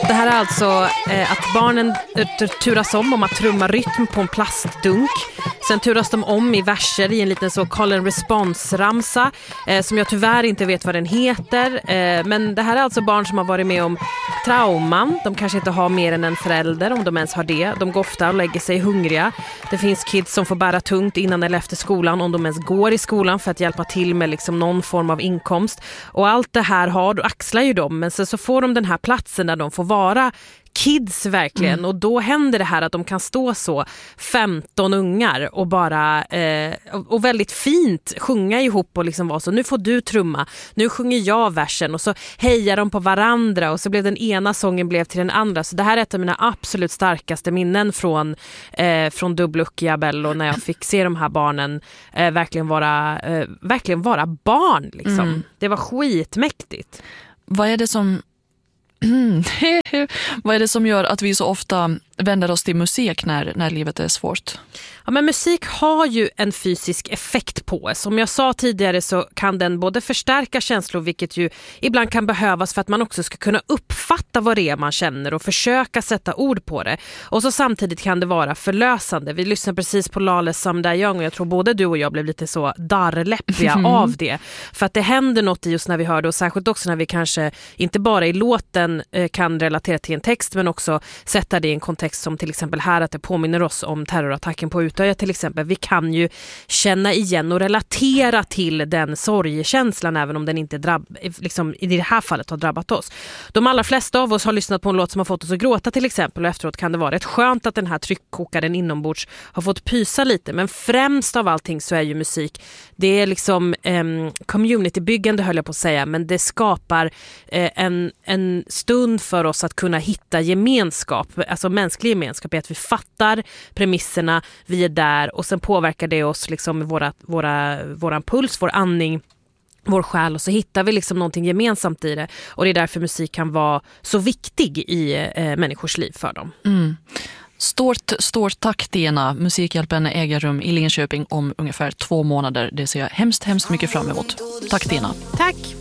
Det här är alltså att barnen turas om att trumma rytm på en plastdunk. Sen turas de om i verser i en liten så call and response-ramsa som jag tyvärr inte vet vad den heter. Men det här är alltså barn som har varit med om trauman. De kanske inte har mer än en förälder om de ens har det. De går ofta och lägger sig hungriga. Det finns kids som får bära tungt innan eller efter skolan om de ens går i skolan för att hjälpa till med liksom någon form av inkomst. Och allt det här axlar ju de, men så får de den här platsen där de får vara kids verkligen. Och då händer det här att de kan stå så 15 ungar och bara och väldigt fint sjunga ihop och liksom vara så, nu får du trumma, nu sjunger jag versen, och så hejar de på varandra och så blev den ena sången blev till den andra. Så det här är ett av mina absolut starkaste minnen från Dubblucchiabello, när jag fick se de här barnen verkligen vara barn liksom. Det var skitmäktigt. Vad är det som gör att vi så ofta vänder oss till musik när livet är svårt? Ja, men musik har ju en fysisk effekt på oss. Som jag sa tidigare så kan den både förstärka känslor, vilket ju ibland kan behövas för att man också ska kunna uppfatta vad det är man känner och försöka sätta ord på det. Och så samtidigt kan det vara förlösande. Vi lyssnade precis på Lales Someday Young och jag tror både du och jag blev lite så darrläppiga av det. För att det händer något i just när vi hör det, och särskilt också när vi kanske inte bara i låten kan relatera till en text men också sätta det i en kontext som till exempel här, att det påminner oss om terrorattacken på Utöja till exempel. Vi kan ju känna igen och relatera till den sorgekänslan även om den inte liksom i det här fallet har drabbat oss. De allra flesta av oss har lyssnat på en låt som har fått oss att gråta till exempel, och efteråt kan det vara rätt skönt att den här tryckkokaren inombords har fått pysa lite. Men främst av allting så är ju musik, det är liksom communitybyggande höll jag på att säga, men det skapar en stund för oss att kunna hitta gemenskap, alltså mänsklig gemenskap, är att vi fattar premisserna, vi är där, och sen påverkar det oss liksom våran puls, vår andning, vår själ, och så hittar vi liksom någonting gemensamt i det, och det är därför musik kan vara så viktig i människors liv för dem. Stort tack Tina. Musikhjälpen äger rum i Linköping om ungefär 2 månader. Det ser jag hemskt mycket fram emot. Tack Tina. Tack.